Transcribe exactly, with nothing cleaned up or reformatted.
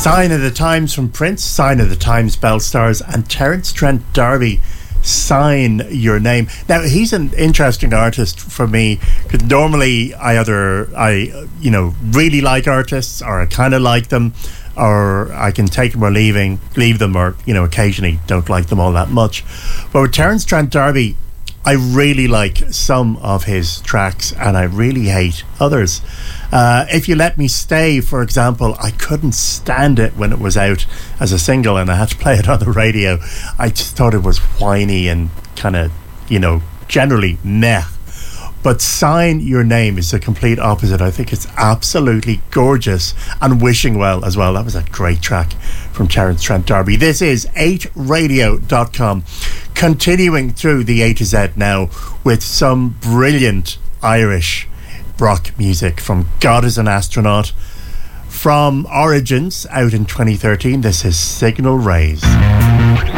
Sign of the Times from Prince, Sign of the Times, Bellstars, and Terence Trent D'Arby, Sign Your Name. Now, he's an interesting artist for me, because normally I either, I, you know, really like artists, or I kind of like them, or I can take them or leaving, leave them, or, you know, occasionally don't like them all that much. But with Terence Trent D'Arby, I really like some of his tracks and I really hate others. Uh, If You Let Me Stay, for example, I couldn't stand it when it was out as a single and I had to play it on the radio. I just thought it was whiny and kind of, you know, generally meh. But Sign Your Name is the complete opposite. I think it's absolutely gorgeous, and Wishing Well as well. That was a great track from Terence Trent D'Arby. This is eight radio dot com. Continuing through the A to Z now with some brilliant Irish rock music from God Is an Astronaut. From Origins, out in twenty thirteen, this is Signal Rays.